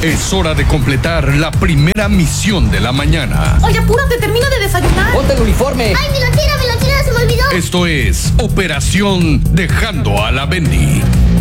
Es hora de completar la primera misión de la mañana. Oye, apúrate, termina de desayunar. ¡Ponte el uniforme! ¡Ay, me lo tira, se me olvidó! Esto es Operación Dejando a la Bendy.